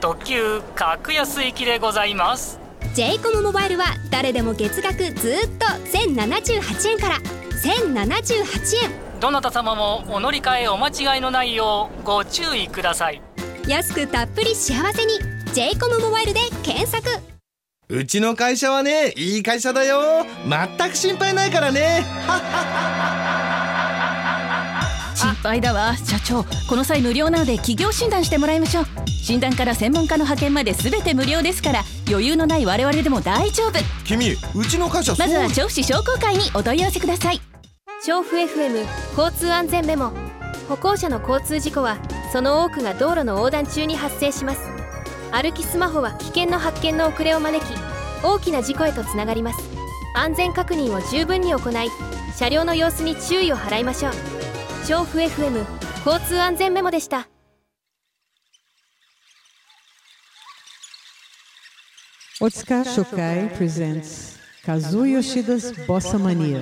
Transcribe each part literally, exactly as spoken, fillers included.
特急格安行きでございます。 ジェイコム モバイルは誰でも月額ずっとせんななじゅうはちえんからせんななじゅうはちえん。 どなた様もお乗り換えお間違いのないようご注意ください。 安くたっぷり幸せに ジェイコム モバイルで検索。 うちの会社はね、いい会社だよ。全く心配ないからね。 心配だわ社長。この際無料なので企業診断してもらいましょう。診断から専門家の派遣まで全て無料ですから、余裕のない我々でも大丈夫。 君、うちの会社そう。 まずは調布市商工会にお問い合わせください。 調布 エフエム 交通安全メモ。歩行者の交通事故はその多くが道路の横断中に発生します。歩きスマホは危険の発見の遅れを招き、大きな事故へとつながります。安全確認を十分に行い、車両の様子に注意を払いましょう。調布 エフエム 交通安全メモでした。 Otsuka Shokai presents Kazuo Yoshida's Bossa Mania。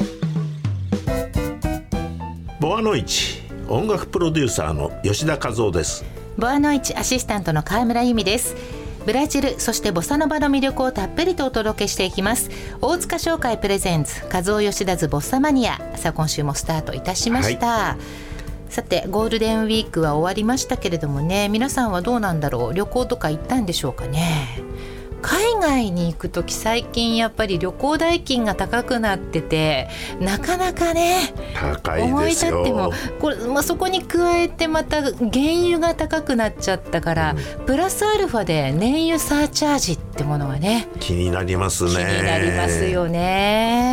ボアノイチ音楽プロデューサーの吉田和夫です。 ボアノイチアシスタントの川村由美です。ブラジル、そしてボサノバの魅力をたっぷりとお届けしていきます。大塚商会プレゼンツ和夫吉田ズボッサマニア。さあ今週もスタートいたしました、はい、さてゴールデンウィークは終わりましたけれどもね、皆さんはどうなんだろう。旅行とか行ったんでしょうかね。海外に行くとき最近やっぱり旅行代金が高くなってて、なかなかね高いですよ。 思い立ってもこれ、まあ、そこに加えてまた原油が高くなっちゃったから、うん、プラスアルファで燃油サーチャージってものがね気になりますね。 気になりますよね。